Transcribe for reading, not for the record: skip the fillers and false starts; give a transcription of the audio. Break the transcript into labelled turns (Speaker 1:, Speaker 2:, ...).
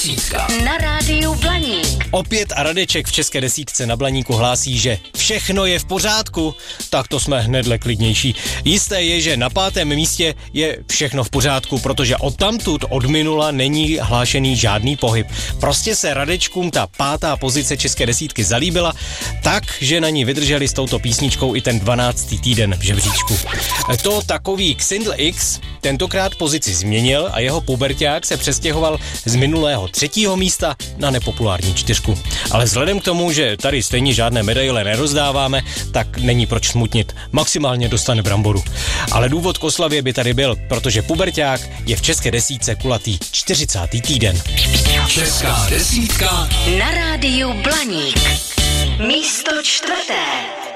Speaker 1: Na rádiu Blaník.
Speaker 2: Opět a Radeček v České desítce na Blaníku hlásí, že všechno je v pořádku, tak to jsme hnedle klidnější. Jisté je, že na 5. místě je všechno v pořádku, protože odtamtud od minula není hlášený žádný pohyb. Prostě se Radečkům ta 5. pozice České desítky zalíbila, tak, že na ní vydrželi s touto písničkou i ten 12. týden v žebříčku. To takový Xindl X tentokrát pozici změnil a jeho puberťák se přestěhoval z minulého 3. místa na nepopulární 4. Ale vzhledem k tomu, že tady stejně žádné medaile nerozdáváme, tak není proč smutnit. Maximálně dostane bramboru. Ale důvod k oslavě by tady byl, protože puberťák je v České desítce kulatý 40. týden.
Speaker 3: Česká desítka
Speaker 1: na rádiu Blaník. Místo 4.